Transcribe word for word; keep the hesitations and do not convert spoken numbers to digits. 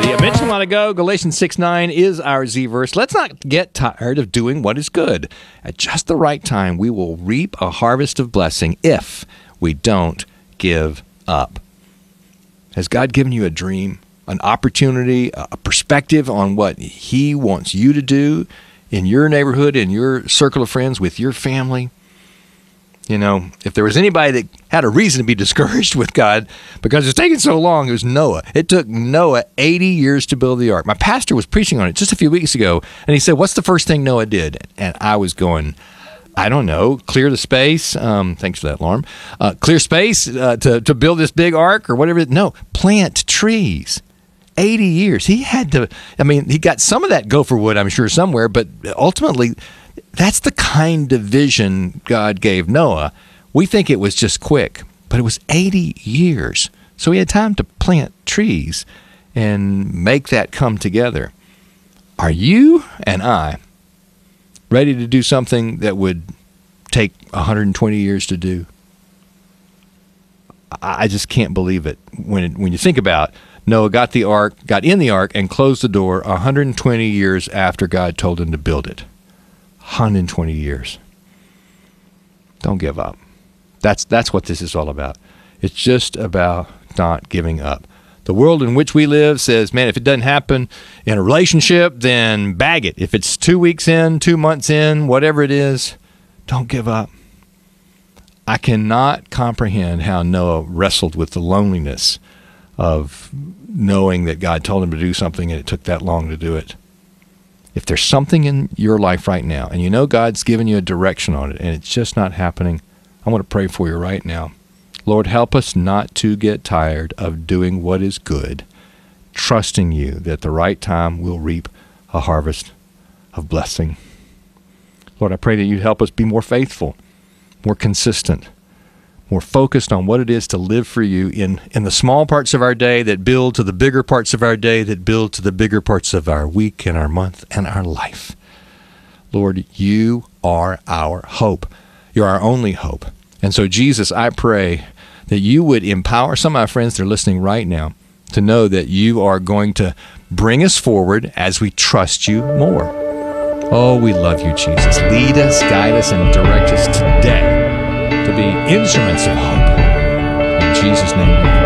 See, I mentioned a while ago, Galatians six nine is our Z verse. Let's not get tired of doing what is good. At just the right time, we will reap a harvest of blessing if we don't give up. Has God given you a dream, an opportunity, a perspective on what He wants you to do in your neighborhood, in your circle of friends, with your family? You know, if there was anybody that had a reason to be discouraged with God because it's taking so long, it was Noah. It took Noah eighty years to build the ark. My pastor was preaching on it just a few weeks ago, and he said, what's the first thing Noah did? And I was going, I don't know, clear the space. Um, thanks for that alarm. Uh, clear space uh, to, to build this big ark or whatever. No, plant trees. eighty years. He had to, I mean, he got some of that gopher wood, I'm sure, somewhere, but ultimately, that's the kind of vision God gave Noah. We think it was just quick, but it was eighty years. So he had time to plant trees and make that come together. Are you and I ready to do something that would take one hundred twenty years to do? I just can't believe it. When when you think about Noah got the ark, got in the ark, and closed the door one hundred twenty years after God told him to build it. one hundred twenty years. Don't give up. That's that's what this is all about. It's just about not giving up. The world in which we live says, man, if it doesn't happen in a relationship, then bag it. If it's two weeks in, two months in, whatever it is, don't give up. I cannot comprehend how Noah wrestled with the loneliness of knowing that God told him to do something and it took that long to do it. If there's something in your life right now and you know God's given you a direction on it and it's just not happening, I want to pray for you right now. Lord, help us not to get tired of doing what is good, trusting you that at the right time we'll reap a harvest of blessing. Lord, I pray that you'd help us be more faithful, more consistent, more focused on what it is to live for you in, in the small parts of our day that build to the bigger parts of our day that build to the bigger parts of our week and our month and our life. Lord, you are our hope. You're our only hope. And so, Jesus, I pray that you would empower some of my friends that are listening right now to know that you are going to bring us forward as we trust you more. Oh, we love you, Jesus. Lead us, guide us, and direct us today to be instruments of hope. In Jesus' name we pray.